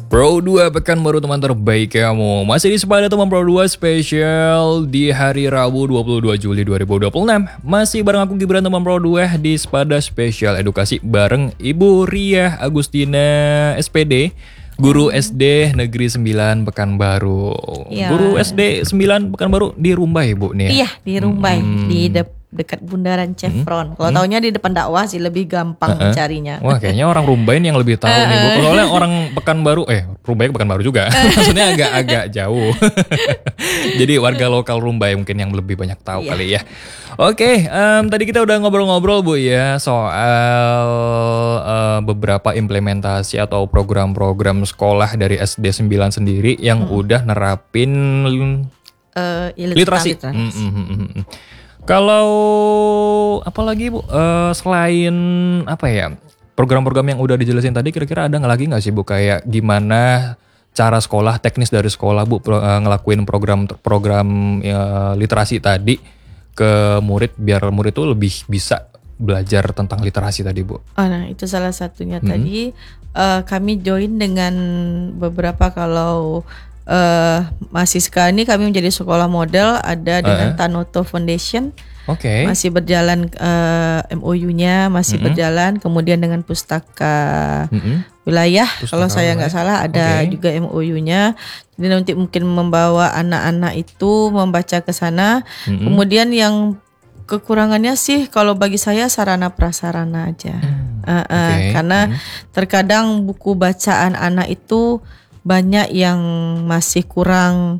Pro 2 Pekanbaru teman terbaik kamu. Masih di Sepeda Teman Pro 2 spesial di hari Rabu 22 Juli 2026. Masih bareng aku Gibran teman Pro 2 di Sepeda spesial edukasi bareng Ibu Ria Agustina SPD, Guru SD Negeri 9 Pekanbaru. Ya. Guru SD 9 Pekanbaru di Rumbai, Bu nih. Iya, di Rumbai, di dekat Bundaran Chevron. Kalau taunya di depan dakwah sih lebih gampang mencarinya. Wah, kayaknya orang Rumbai yang lebih tahu nih, Bu. Soalnya orang Pekanbaru, Rumbai Pekanbaru juga. Maksudnya agak jauh. Jadi warga lokal Rumbai mungkin yang lebih banyak tahu kali ya. Oke, tadi kita udah ngobrol-ngobrol, Bu ya, soal beberapa implementasi atau program-program sekolah dari SD 9 sendiri yang udah nerapin literasi. Kalau apalagi Bu, selain apa ya, program-program yang udah dijelasin tadi, kira-kira ada lagi nggak sih Bu, kayak gimana cara sekolah, teknis dari sekolah Bu ngelakuin program literasi tadi ke murid biar murid tuh lebih bisa belajar tentang literasi tadi Bu? Nah itu salah satunya tadi kami join dengan beberapa kalau masih sekarang ini kami menjadi sekolah model ada dengan Tanoto Foundation. Masih berjalan MOU-nya masih berjalan, kemudian dengan pustaka wilayah kalau saya nggak salah ada juga MOU-nya. Jadi nanti mungkin membawa anak-anak itu membaca ke sana. Kemudian yang kekurangannya sih kalau bagi saya sarana prasarana aja. Karena terkadang buku bacaan anak itu banyak yang masih kurang,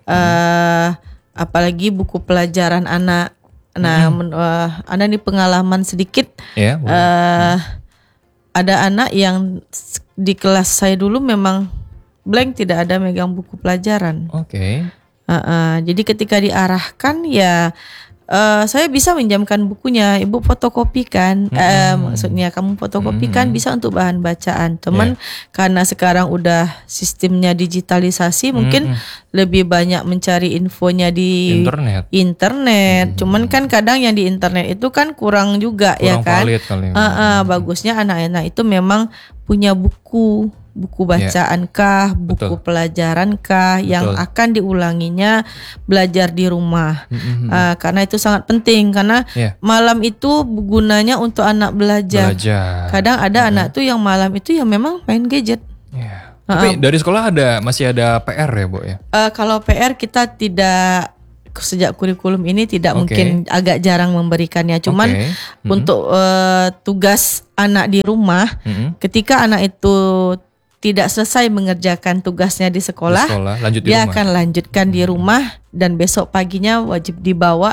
apalagi buku pelajaran anak. Nah, ada nih pengalaman sedikit. Ada anak yang di kelas saya dulu memang blank, tidak ada megang buku pelajaran. Jadi ketika diarahkan ya. Saya bisa minjamkan bukunya, ibu fotokopikan, maksudnya kamu fotokopikan bisa untuk bahan bacaan. Cuman karena sekarang udah sistemnya digitalisasi, mungkin lebih banyak mencari infonya di internet. Cuman kan kadang yang di internet itu kan kurang juga, ya kan. Bagusnya anak-anak itu memang punya buku bacaan kah, buku pelajaran kah yang akan diulanginya belajar di rumah. Karena itu sangat penting, karena malam itu gunanya untuk anak belajar. Kadang ada anak tuh yang malam itu yang memang main gadget. Tapi dari sekolah masih ada PR ya Bu ya? Kalau PR kita tidak, sejak kurikulum ini tidak mungkin, agak jarang memberikannya. Cuman untuk tugas anak di rumah, ketika anak itu tidak selesai mengerjakan tugasnya di sekolah, dia akan lanjutkan di rumah dan besok paginya wajib dibawa.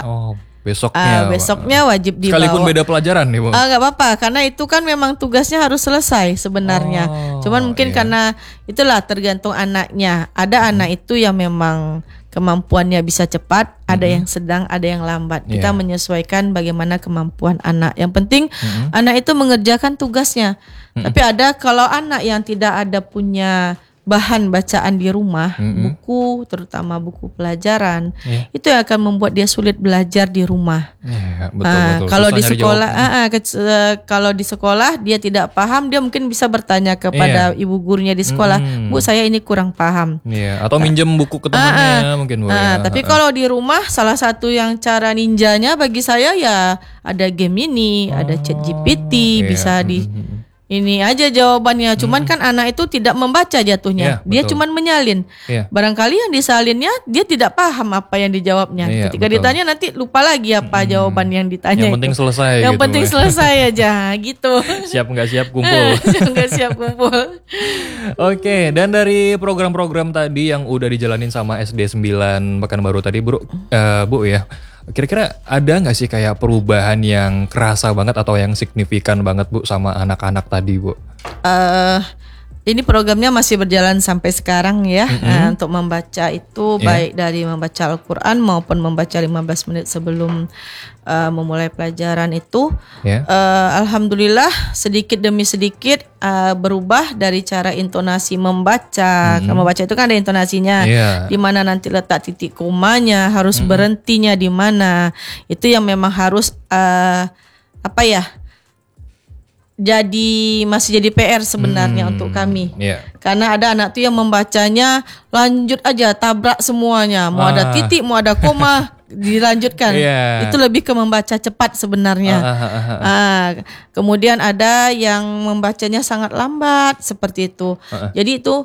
Besoknya wajib dibawa. Sekalipun beda pelajaran nih Bu? Gak apa-apa, karena itu kan memang tugasnya harus selesai sebenarnya. Cuman mungkin karena itulah tergantung anaknya. Ada anak itu yang memang kemampuannya bisa cepat, ada yang sedang, ada yang lambat. Kita menyesuaikan bagaimana kemampuan anak. Yang penting anak itu mengerjakan tugasnya. Tapi ada kalau anak yang tidak ada punya bahan bacaan di rumah, buku, terutama buku pelajaran, itu yang akan membuat dia sulit belajar di rumah. Betul. Kalau di sekolah, kalau di sekolah dia tidak paham, dia mungkin bisa bertanya kepada ibu gurunya di sekolah, Bu saya ini kurang paham. Atau minjem buku ke temannya mungkin Bu. Tapi kalau di rumah, salah satu yang cara ninjanya bagi saya ya ada game ini, ada ChatGPT, bisa di ini aja jawabannya. Cuman kan anak itu tidak membaca jatuhnya. Dia cuman menyalin. Barangkali yang disalinnya dia tidak paham apa yang dijawabnya. Ketika ditanya nanti lupa lagi apa jawaban yang ditanya. Yang penting selesai. Yang penting selesai aja gitu. Siap nggak siap kumpul. Siap nggak siap kumpul. Oke, dan dari program-program tadi yang udah dijalanin sama SD 9 Pekanbaru tadi Bu ya, kira-kira ada nggak sih kayak perubahan yang kerasa banget atau yang signifikan banget Bu sama anak-anak tadi Bu? Ini programnya masih berjalan sampai sekarang ya. Untuk membaca itu baik dari membaca Al-Quran maupun membaca 15 menit sebelum memulai pelajaran itu. Alhamdulillah sedikit demi sedikit berubah dari cara intonasi membaca. Membaca itu kan ada intonasinya, di mana nanti letak titik komanya, harus berhentinya di mana. Itu yang memang harus masih jadi PR sebenarnya untuk kami. Karena ada anak tuh yang membacanya lanjut aja, tabrak semuanya. Mau ada titik, mau ada koma, dilanjutkan. Itu lebih ke membaca cepat sebenarnya. Kemudian ada yang membacanya sangat lambat seperti itu. Jadi itu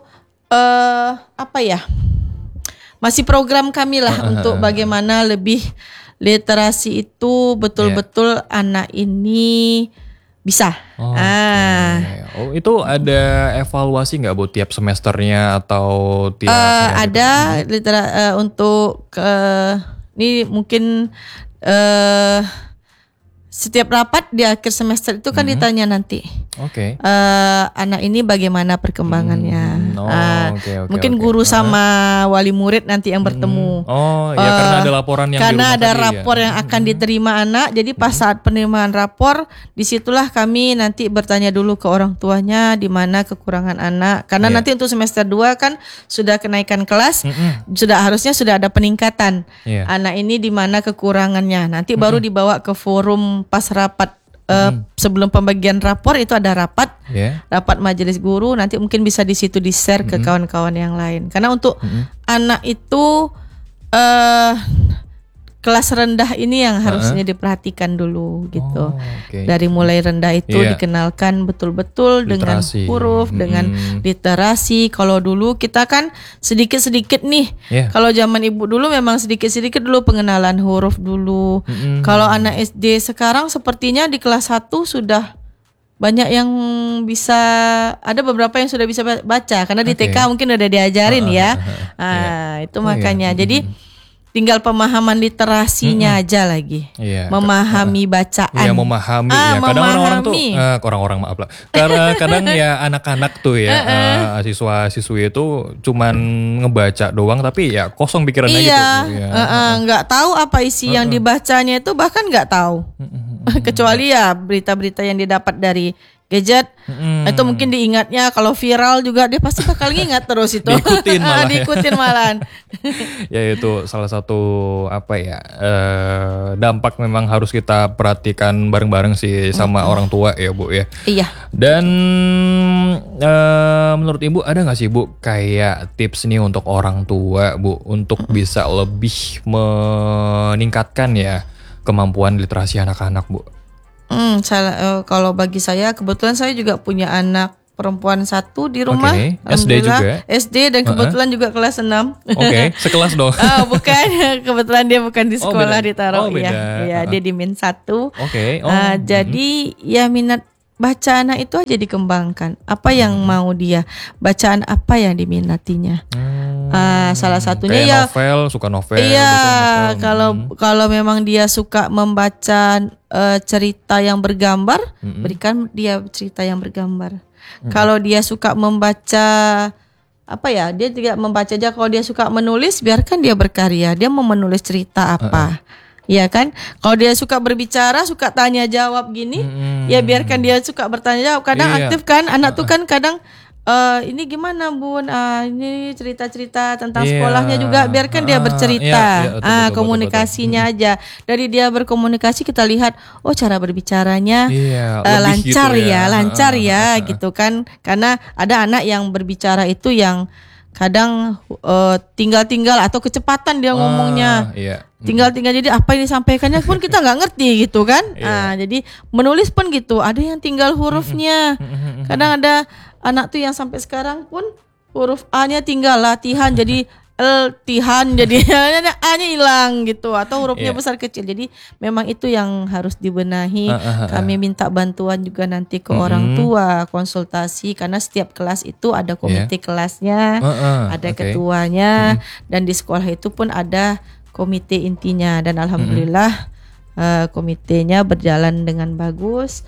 masih program kami lah untuk bagaimana lebih literasi itu betul-betul anak ini bisa. Itu ada evaluasi nggak Bu tiap semesternya atau tiap ada untuk ini mungkin setiap rapat di akhir semester itu kan ditanya nanti anak ini bagaimana perkembangannya. Mungkin guru sama wali murid nanti yang bertemu. Karena ada laporan yang ada rapor yang akan diterima anak. Jadi pas saat penerimaan rapor, disitulah kami nanti bertanya dulu ke orang tuanya di mana kekurangan anak. Karena nanti untuk semester 2 kan sudah kenaikan kelas, harusnya sudah ada peningkatan. Anak ini di mana kekurangannya. Nanti baru dibawa ke forum pas rapat. Sebelum pembagian rapor itu ada rapat majelis guru, nanti mungkin bisa di situ di share ke kawan-kawan yang lain. Karena untuk anak itu kelas rendah ini yang harusnya diperhatikan dulu gitu. Dari mulai rendah itu dikenalkan betul-betul dengan huruf, dengan literasi. Kalau dulu kita kan sedikit-sedikit nih. Kalau zaman ibu dulu memang sedikit-sedikit dulu pengenalan huruf dulu. Kalau anak SD sekarang sepertinya di kelas 1 sudah banyak yang bisa, ada beberapa yang sudah bisa baca karena di TK mungkin udah diajarin itu makanya. Jadi tinggal pemahaman literasinya aja lagi, memahami bacaan. Memahami. Kadang orang-orang tuh, maaf lah. Karena kadang ya anak-anak tuh siswa-siswi itu cuman ngebaca doang, tapi ya kosong pikirannya gitu. Nggak tahu apa isi yang dibacanya itu, bahkan nggak tahu. Kecuali ya berita-berita yang didapat dari gadget, itu mungkin diingatnya. Kalau viral juga dia pasti bakal ngingat terus itu. Diikutin malah. Ya itu salah satu dampak memang harus kita perhatikan bareng-bareng sih sama orang tua ya Bu ya. Dan menurut Ibu ada nggak sih Bu kayak tips nih untuk orang tua Bu untuk bisa lebih meningkatkan ya kemampuan literasi anak-anak Bu? Kalau bagi saya, kebetulan saya juga punya anak perempuan 1 di rumah. SD juga? SD dan kebetulan juga kelas 6. Sekelas dong? Bukan, kebetulan dia bukan di sekolah, ditaruh dia di min 1. Jadi ya minat baca anak itu aja dikembangkan. Apa yang mau dia, bacaan apa yang diminatinya. Salah satunya kayak novel, suka novel. Kalau memang dia suka membaca cerita yang bergambar, berikan dia cerita yang bergambar. Kalau dia suka membaca dia tidak membaca aja. Kalau dia suka menulis, biarkan dia berkarya. Dia mau menulis cerita apa? Ya kan? Kalau dia suka berbicara, suka tanya jawab gini, ya biarkan dia suka bertanya jawab. Kadang aktif kan, anak tuh kan kadang ini gimana Bun? Ini cerita-cerita tentang sekolahnya juga, biarkan dia bercerita. Betul, komunikasinya aja. Dari dia berkomunikasi kita lihat, cara berbicaranya lancar gitu lancar gitu kan. Karena ada anak yang berbicara itu yang kadang tinggal-tinggal atau kecepatan dia ngomongnya. Tinggal-tinggal, jadi apa yang disampaikannya pun kita nggak ngerti gitu kan. Jadi menulis pun gitu, ada yang tinggal hurufnya. Kadang ada anak tuh yang sampai sekarang pun huruf A-nya tinggal latihan jadi L-tihan, jadi A-nya hilang gitu, atau hurufnya besar kecil. Jadi memang itu yang harus dibenahi. Kami minta bantuan juga nanti ke orang tua, konsultasi, karena setiap kelas itu ada komite kelasnya, ada ketuanya, dan di sekolah itu pun ada komite intinya. Dan alhamdulillah komitenya berjalan dengan bagus.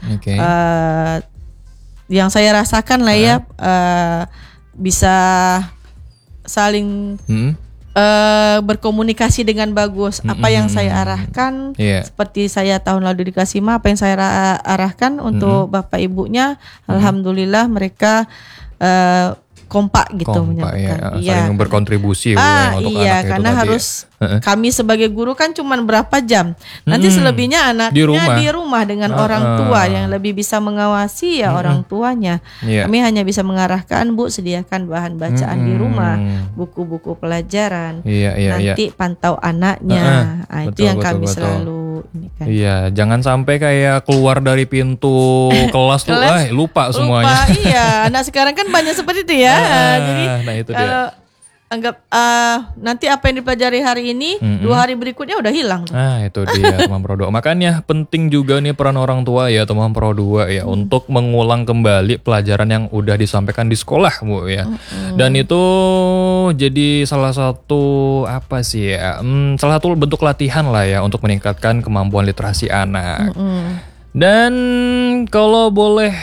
Yang saya rasakan lah bisa saling berkomunikasi dengan bagus. Apa yang saya arahkan, seperti saya tahun lalu di Kasima, apa yang saya arahkan untuk bapak ibunya, alhamdulillah mereka kompak gitu menyampaikan. Saling berkontribusi untuk anak karena itu harus kami sebagai guru kan cuma berapa jam. Nanti selebihnya anaknya di rumah dengan orang tua yang lebih bisa mengawasi orang tuanya. Kami hanya bisa mengarahkan, Bu, sediakan bahan bacaan di rumah, buku-buku pelajaran. Nanti pantau anaknya. Itu yang kami selalu ini kan. Iya, jangan sampai kayak keluar dari pintu kelas tuh lupa semuanya. Iya, anak sekarang kan banyak seperti itu ya. Jadi itu dia. Anggap nanti apa yang dipelajari hari ini 2 hari berikutnya udah hilang. Itu dia teman Pro 2. Makanya penting juga nih peran orang tua ya teman Pro 2 ya untuk mengulang kembali pelajaran yang udah disampaikan di sekolah, Bu ya. Dan itu jadi salah satu salah satu bentuk latihan lah ya untuk meningkatkan kemampuan literasi anak. Dan kalau boleh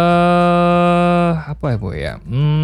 Bu ya,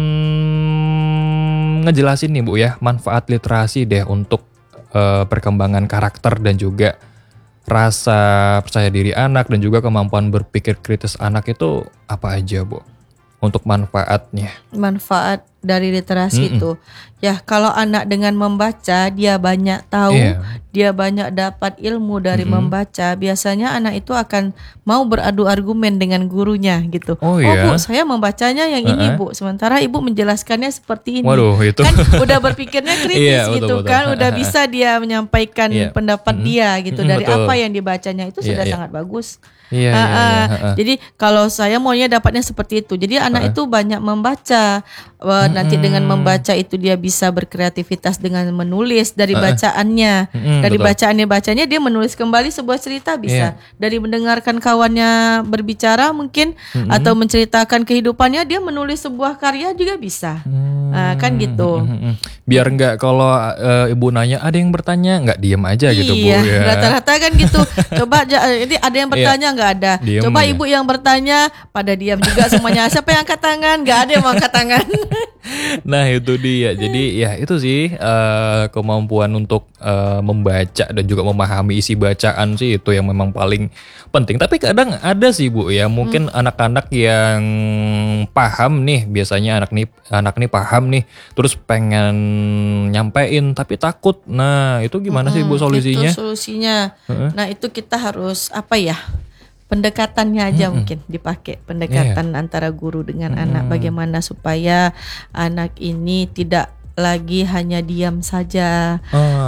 ngejelasin nih Bu ya manfaat literasi deh untuk perkembangan karakter dan juga rasa percaya diri anak dan juga kemampuan berpikir kritis anak itu apa aja, Bu? Untuk manfaatnya. Manfaat dari literasi itu. Ya, kalau anak dengan membaca dia banyak tahu, dia banyak dapat ilmu dari membaca. Biasanya anak itu akan mau beradu argumen dengan gurunya gitu. Bu, saya membacanya yang ini, Bu. Sementara Ibu menjelaskannya seperti ini. Waduh, itu. Kan udah berpikirnya kritis gitu betul. Kan. Udah bisa dia menyampaikan pendapat dia gitu dari apa yang dibacanya itu sudah sangat bagus. Jadi kalau saya maunya dapatnya seperti itu. Jadi anak itu banyak membaca. Nanti dengan membaca itu dia bisa berkreativitas dengan menulis dari bacaannya. Dari bacanya dia menulis kembali sebuah cerita bisa. Dari mendengarkan kawannya berbicara mungkin atau menceritakan kehidupannya dia menulis sebuah karya juga bisa. Kan gitu. Biar enggak kalau ibu nanya ada yang bertanya enggak diem aja gitu, Bu ya. Rata-rata kan gitu. Coba ini ada yang bertanya enggak ada. Diem coba ibu yang bertanya pada diam juga semuanya. Siapa yang angkat tangan? Enggak ada yang mau angkat tangan. Nah itu dia. Jadi ya itu sih kemampuan untuk membaca dan juga memahami isi bacaan sih itu yang memang paling penting. Tapi kadang ada sih Bu ya mungkin anak-anak yang paham nih, biasanya anak nih paham nih terus pengen nyampein tapi takut. Nah itu gimana sih Bu solusinya? Itu solusinya. Nah itu kita harus pendekatannya aja mungkin dipakai pendekatan antara guru dengan anak, bagaimana supaya anak ini tidak lagi hanya diam saja.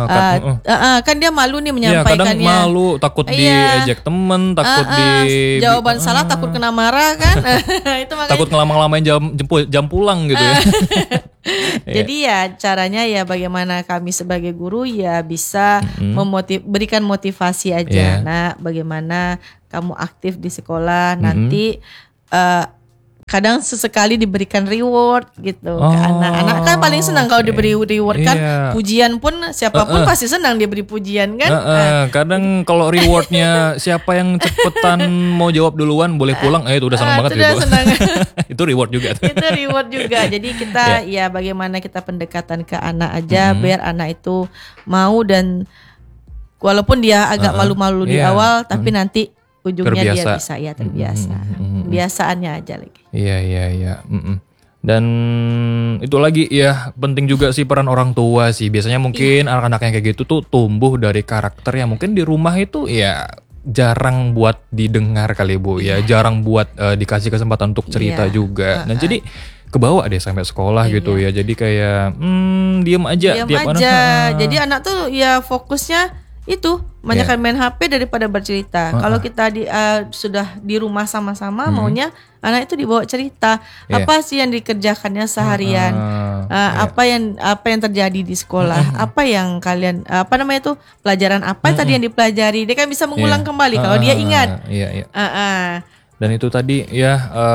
Kan dia malu nih menyampaikannya. Kadang malu, takut diejek temen, takut jawaban salah, takut kena marah kan. Itu makanya takut ngelama-lamain jam pulang gitu ya. Jadi ya caranya ya bagaimana kami sebagai guru ya bisa berikan motivasi aja. Nah, bagaimana kamu aktif di sekolah nanti kadang sesekali diberikan reward gitu ke anak-anak kan paling senang kalau diberi reward kan. Pujian pun siapapun pasti senang diberi pujian kan. Kadang kalau rewardnya siapa yang cepetan mau jawab duluan boleh pulang, itu udah senang banget gitu. Itu reward juga. Itu reward juga. Jadi kita ya bagaimana kita pendekatan ke anak aja biar anak itu mau dan walaupun dia agak malu-malu di awal tapi nanti ujungnya dia bisa terbiasa. Biasaannya aja lagi. Iya. Dan itu lagi ya penting juga sih peran orang tua sih. Biasanya mungkin anak-anak yang kayak gitu tuh tumbuh dari karakter yang mungkin di rumah itu ya jarang buat didengar kali Bu ya. Jarang buat dikasih kesempatan untuk cerita juga. Nah jadi kebawa deh sampai sekolah gitu ya. Jadi kayak diem aja. Jadi anak tuh ya fokusnya itu banyak main HP daripada bercerita. Kalau kita sudah di rumah sama-sama maunya anak itu dibawa cerita. Apa sih yang dikerjakannya seharian? Apa yang terjadi di sekolah? Apa yang kalian pelajaran apa tadi yang dipelajari? Dia kan bisa mengulang kembali kalau dia ingat. Dan itu tadi ya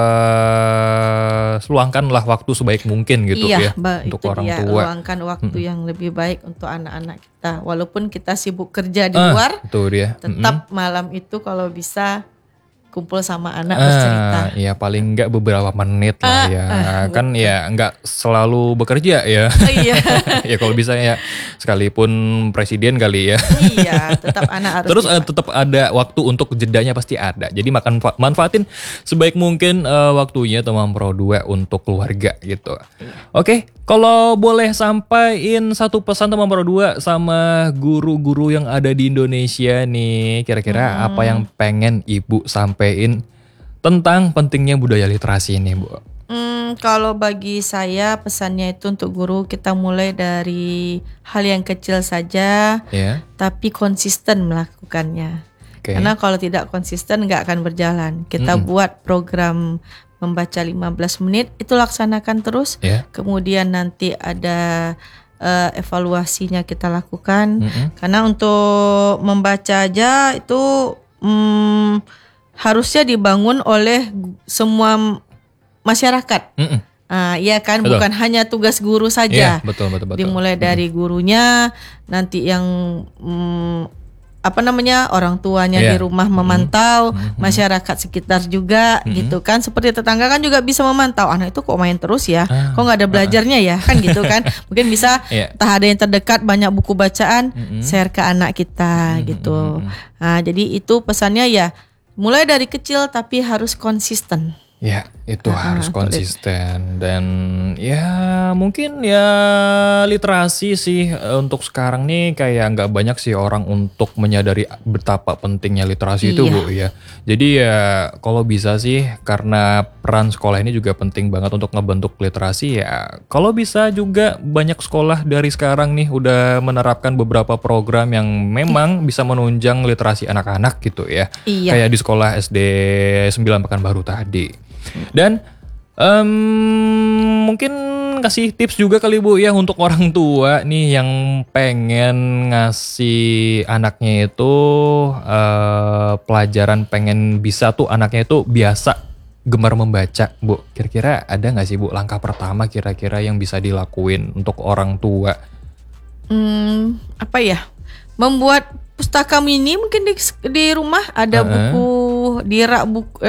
luangkanlah waktu sebaik mungkin gitu untuk orang tua. Luangkan waktu yang lebih baik untuk anak-anak kita. Walaupun kita sibuk kerja di luar, itu dia. tetap malam itu kalau bisa kumpul sama anak bercerita. Iya paling enggak beberapa menit lah ya. Kan ya enggak selalu bekerja ya. Iya. Ya kalau bisa ya sekalipun presiden kali ya. Iya, tetap anak harus. Terus tetap ada waktu untuk jedanya pasti ada. Jadi manfaatin sebaik mungkin waktunya teman Pro 2 untuk keluarga gitu. Oke, kalau boleh sampaikan satu pesan teman Pro 2 sama guru-guru yang ada di Indonesia nih, kira-kira apa yang pengen Ibu sampaikan tentang pentingnya budaya literasi ini, Bu? Kalau bagi saya pesannya itu untuk guru, kita mulai dari hal yang kecil saja, tapi konsisten melakukannya. Karena kalau tidak konsisten nggak akan berjalan. Kita buat program membaca 15 menit, itu laksanakan terus. Kemudian nanti ada evaluasinya kita lakukan. Karena untuk membaca aja itu harusnya dibangun oleh semua masyarakat. Iya kan, betul. Bukan hanya tugas guru saja. Betul. Dimulai dari gurunya, nanti yang orang tuanya di rumah memantau, masyarakat sekitar juga gitu kan. Seperti tetangga kan juga bisa memantau, anak itu kok main terus ya, kok nggak ada belajarnya ya kan gitu kan. Mungkin bisa tak ada yang terdekat banyak buku bacaan, share ke anak kita gitu. Nah, jadi itu pesannya ya, mulai dari kecil tapi harus konsisten. Ya, itu harus konsisten. Dan ya mungkin ya literasi sih untuk sekarang nih kayak nggak banyak sih orang untuk menyadari betapa pentingnya literasi itu, Bu ya. Jadi ya kalau bisa sih, karena peran sekolah ini juga penting banget untuk ngebentuk literasi ya. Kalau bisa juga banyak sekolah dari sekarang nih udah menerapkan beberapa program yang memang bisa menunjang literasi anak-anak gitu ya. Kayak di sekolah SD 9 Pekanbaru tadi. Dan mungkin kasih tips juga kali Bu ya untuk orang tua nih yang pengen ngasih anaknya itu pelajaran, pengen bisa tuh anaknya itu biasa gemar membaca, Bu. Kira-kira ada gak sih Bu langkah pertama kira-kira yang bisa dilakuin untuk orang tua? Membuat pustaka mini mungkin di rumah ada buku di rak buku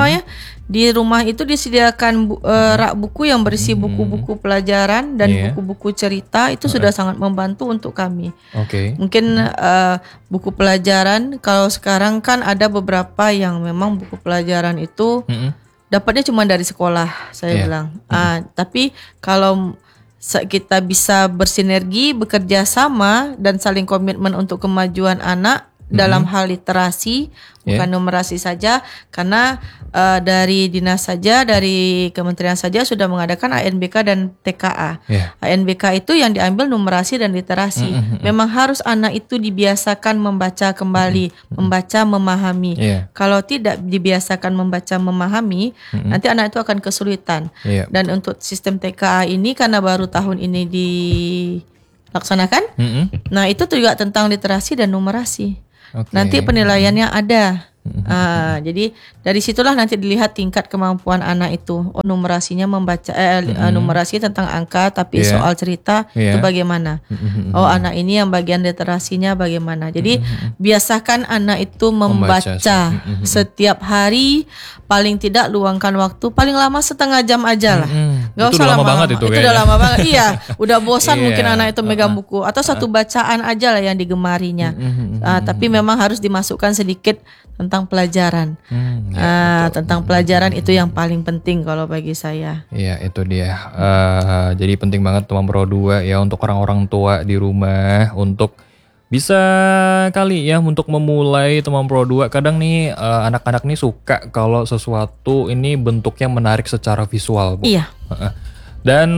di rumah itu disediakan rak buku yang berisi buku-buku pelajaran dan buku-buku cerita. Itu sudah sangat membantu untuk kami. Mungkin buku pelajaran, kalau sekarang kan ada beberapa yang memang buku pelajaran itu dapatnya cuma dari sekolah, saya bilang. Tapi kalau kita bisa bersinergi, bekerja sama dan saling komitmen untuk kemajuan anak dalam hal literasi, bukan numerasi saja, karena dari dinas saja, dari kementerian saja sudah mengadakan ANBK dan TKA. ANBK itu yang diambil numerasi dan literasi. Memang harus anak itu dibiasakan membaca kembali, membaca, memahami. Kalau tidak dibiasakan membaca, memahami, nanti anak itu akan kesulitan. Dan untuk sistem TKA ini karena baru tahun ini dilaksanakan, nah itu juga tentang literasi dan numerasi. Nanti penilaiannya ada. Jadi dari situlah nanti dilihat tingkat kemampuan anak itu. Numerasinya membaca numerasi tentang angka, tapi soal cerita itu bagaimana. Anak ini yang bagian literasinya bagaimana. Jadi biasakan anak itu membaca setiap hari, paling tidak luangkan waktu paling lama setengah jam aja lah. Gak usah lama banget itu udah lama banget. Iya, udah bosan mungkin anak itu megang buku, atau satu bacaan aja lah yang digemarinya. Tapi memang harus dimasukkan sedikit tentang pelajaran. Tentang pelajaran itu yang paling penting kalau bagi saya. Iya, itu dia. Jadi penting banget teman Pro 2 ya untuk orang-orang tua di rumah untuk bisa kali ya untuk memulai teman Pro 2. Kadang nih anak-anak nih suka kalau sesuatu ini bentuknya menarik secara visual, Bu. Iya. Dan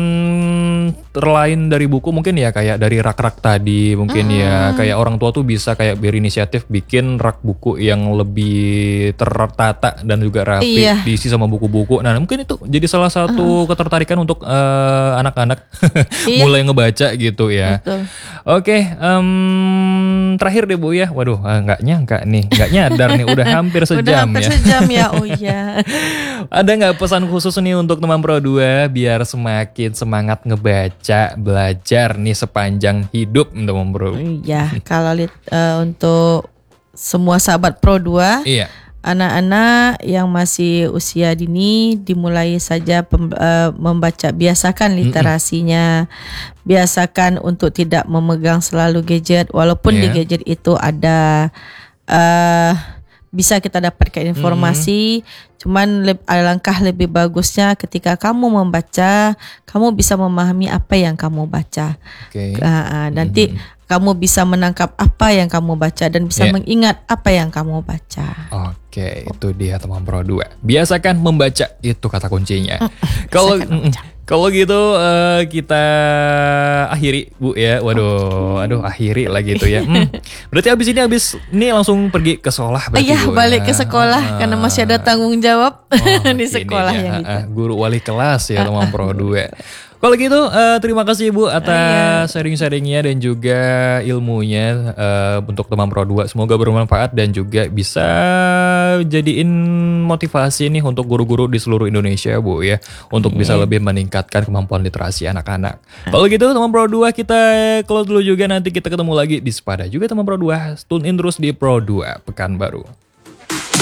terlain dari buku mungkin ya kayak dari rak-rak tadi mungkin ya kayak orang tua tuh bisa kayak berinisiatif bikin rak buku yang lebih tertata dan juga rapi, diisi sama buku-buku. Nah mungkin itu jadi salah satu ketertarikan untuk anak-anak mulai ngebaca gitu ya. Oke, terakhir deh Bu ya. Waduh, nggak nyangka nih, nggak nyadar nih udah hampir sejam udah hampir ya. Sejam ya, oh iya. Ada nggak pesan khusus nih untuk teman Pro 2 biar semakin semangat ngebaca, belajar nih sepanjang hidup teman Pro? Iya, kalau untuk semua sahabat Pro 2, anak-anak yang masih usia dini dimulai saja membaca, biasakan literasinya, biasakan untuk tidak memegang selalu gadget, walaupun di gadget itu ada bisa kita dapatkan informasi, cuman alangkah lebih bagusnya ketika kamu membaca, kamu bisa memahami apa yang kamu baca. Nanti kamu bisa menangkap apa yang kamu baca dan bisa mengingat apa yang kamu baca. Oke, itu dia teman Pro 2. Biasakan membaca, itu kata kuncinya. Kalau gitu kita akhiri Bu ya. Waduh, akhiri lagi itu ya. Berarti abis ini langsung pergi ke sekolah berarti. Iya, balik ke sekolah karena masih ada tanggung jawab di sekolah yang itu. Guru wali kelas ya teman Pro 2. Kalau gitu terima kasih Bu atas sharing-sharingnya dan juga ilmunya untuk teman Pro 2. Semoga bermanfaat dan juga bisa jadiin motivasi nih untuk guru-guru di seluruh Indonesia Bu ya, untuk bisa lebih meningkatkan kemampuan literasi anak-anak. Kalau gitu teman Pro 2 kita close dulu juga, nanti kita ketemu lagi di Sepada juga teman Pro 2. Tune in terus di Pro 2 Pekanbaru.